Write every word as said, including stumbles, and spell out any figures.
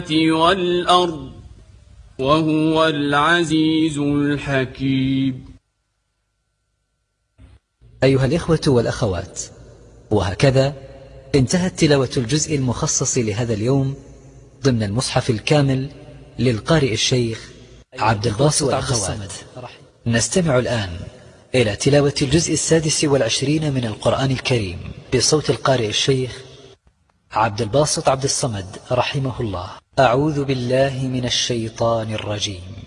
والأرض وهو العزيز الحكيم. أيها الإخوة والأخوات، وهكذا انتهت تلاوة الجزء المخصص لهذا اليوم ضمن المصحف الكامل للقارئ الشيخ عبد الباسط عبد الصمد. نستمع الآن إلى تلاوة الجزء السادس والعشرين من القرآن الكريم بصوت القارئ الشيخ عبد الباسط عبد الصمد رحمه الله. أعوذ بالله من الشيطان الرجيم.